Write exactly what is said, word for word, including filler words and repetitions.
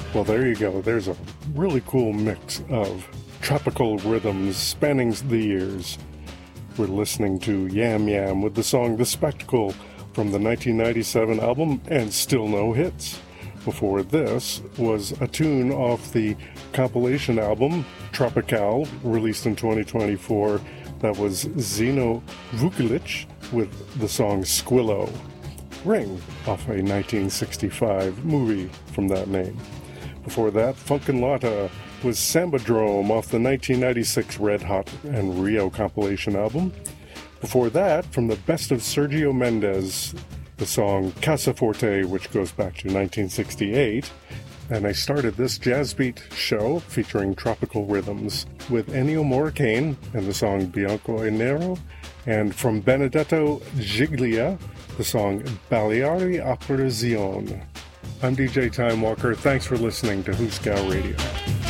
Well, there you go. There's a really cool mix of tropical rhythms spanning the years. We're listening to Yam Yam with the song The Spectacle from the nineteen ninety-seven album And Still No Hits. Before this was a tune off the compilation album Tropical, released in twenty twenty-four. That was Zeno Vukilic with the song Squillo. Ring, off a nineteen sixty-five movie from that name. Before that, Funkin' Lotta was Sambadrome off the nineteen ninety-six Red Hot and Rio compilation album. Before that, from the best of Sergio Mendes, the song Casa Forte, which goes back to nineteen sixty-eight. And I started this jazz beat show featuring tropical rhythms with Ennio Morricone and the song Bianco e Nero, and from Benedetto Giglia, the song Baleari Apparizione. I'm D J Time Walker. Thanks for listening to Hooskow Radio.